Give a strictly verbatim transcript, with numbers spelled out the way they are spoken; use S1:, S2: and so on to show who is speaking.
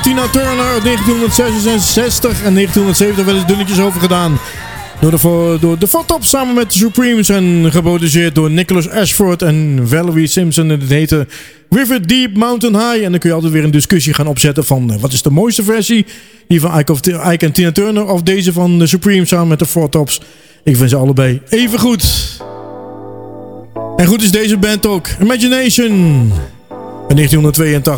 S1: Tina Turner uit negentienhonderdzesenzestig en negentienhonderdzeventig werden er dunnetjes over gedaan. Door de, door de Four Tops samen met de Supremes en geproduceerd door Nicholas Ashford en Valerie Simpson. En het heette River Deep Mountain High. En dan kun je altijd weer een discussie gaan opzetten van uh, wat is de mooiste versie? Die van Ike, of, Ike en Tina Turner of deze van de Supremes samen met de Four Tops. Ik vind ze allebei even goed. En goed is deze band ook. Imagination. In negentienhonderdtweeëntachtig.